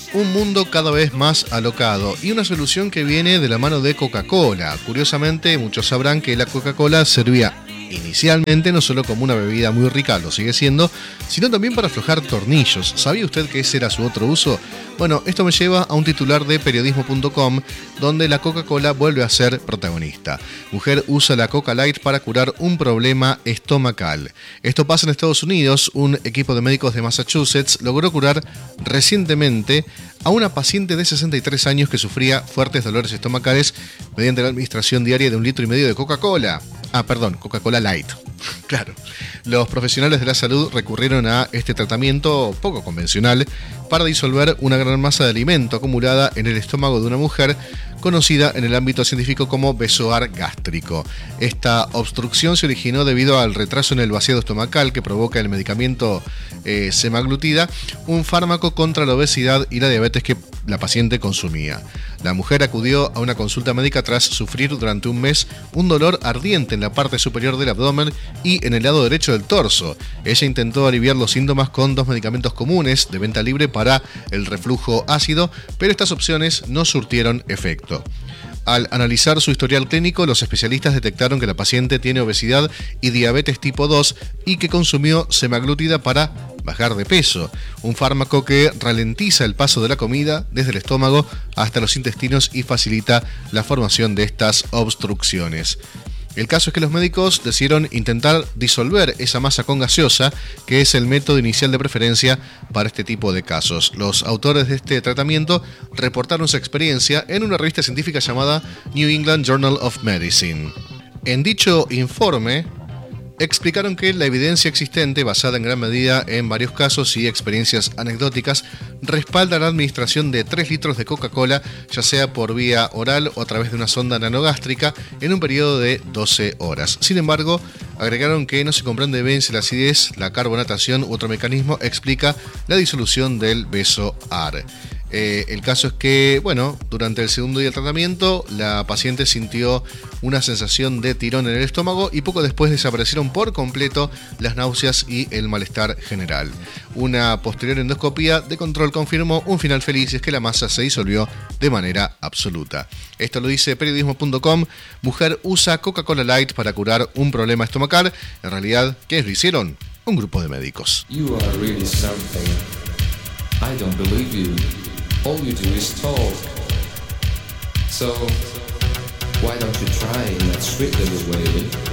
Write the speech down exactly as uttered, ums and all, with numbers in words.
Un mundo cada vez más alocado y una solución que viene de la mano de Coca-Cola. Curiosamente, muchos sabrán que la Coca-Cola servía inicialmente no solo como una bebida muy rica, lo sigue siendo, sino también para aflojar tornillos. ¿Sabía usted que ese era su otro uso? Bueno, esto me lleva a un titular de periodismo punto com donde la Coca-Cola vuelve a ser protagonista. Mujer usa la Coca Light para curar un problema estomacal. Esto pasa en Estados Unidos. Un equipo de médicos de Massachusetts logró curar recientemente a una paciente de sesenta y tres años que sufría fuertes dolores estomacales mediante la administración diaria de un litro y medio de Coca-Cola. Ah, perdón, Coca-Cola Light. Claro. Los profesionales de la salud recurrieron a este tratamiento poco convencional para disolver una gran masa de alimento acumulada en el estómago de una mujer conocida en el ámbito científico como besoar gástrico. Esta obstrucción se originó debido al retraso en el vaciado estomacal que provoca el medicamento eh, semaglutida, un fármaco contra la obesidad y la diabetes que la paciente consumía. La mujer acudió a una consulta médica tras sufrir durante un mes un dolor ardiente en la parte superior del abdomen y en el lado derecho del torso. Ella intentó aliviar los síntomas con dos medicamentos comunes de venta libre para el reflujo ácido, pero estas opciones no surtieron efecto. Al analizar su historial clínico, los especialistas detectaron que la paciente tiene obesidad y diabetes tipo dos y que consumió semaglutida para bajar de peso, un fármaco que ralentiza el paso de la comida desde el estómago hasta los intestinos y facilita la formación de estas obstrucciones. El caso es que los médicos decidieron intentar disolver esa masa con gaseosa, que es el método inicial de preferencia para este tipo de casos. Los autores de este tratamiento reportaron su experiencia en una revista científica llamada New England Journal of Medicine. En dicho informe, explicaron que la evidencia existente, basada en gran medida en varios casos y experiencias anecdóticas, respalda la administración de tres litros de Coca-Cola, ya sea por vía oral o a través de una sonda nanogástrica, en un periodo de doce horas. Sin embargo, agregaron que no se comprende bien si la acidez, la carbonatación u otro mecanismo explica la disolución del beso-ar. Eh, el caso es que, bueno, durante el segundo día del tratamiento, la paciente sintió una sensación de tirón en el estómago y poco después desaparecieron por completo las náuseas y el malestar general. Una posterior endoscopía de control confirmó un final feliz, y es que la masa se disolvió de manera absoluta. Esto lo dice periodismo punto com. Mujer usa Coca-Cola Light para curar un problema estomacal. En realidad, ¿qué lo hicieron? Un grupo de médicos. You are really something. I don't believe you. All you do is talk. So, why don't you try in that sweet little way?